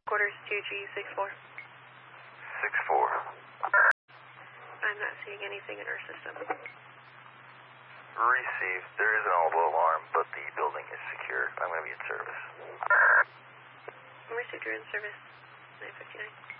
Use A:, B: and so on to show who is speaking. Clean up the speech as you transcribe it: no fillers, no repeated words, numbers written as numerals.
A: Quarters 2G64.
B: 6-4.
A: I'm not seeing anything in our system.
B: Received. There is an audible alarm, but the building is secure. I'm going to be in service.
A: Received, you're in service. 959.